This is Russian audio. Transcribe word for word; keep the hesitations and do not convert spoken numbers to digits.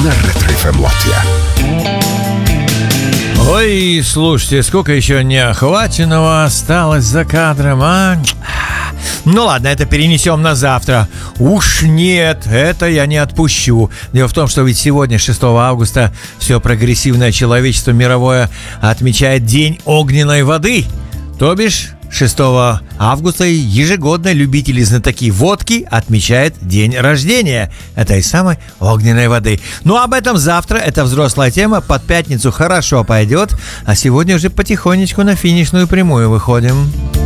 на Ретро-эф эм Латвия. Ой, слушайте, сколько еще неохваченного осталось за кадром, а? Ну ладно, это перенесем на завтра. Уж нет, это я не отпущу. Дело в том, что ведь сегодня, шестого августа, все прогрессивное человечество мировое отмечает День огненной воды. То бишь, шестого августа ежегодно любители знатоки водки отмечают день рождения этой самой огненной воды. Ну, об этом завтра, это взрослая тема, под пятницу хорошо пойдет, а сегодня уже потихонечку на финишную прямую выходим.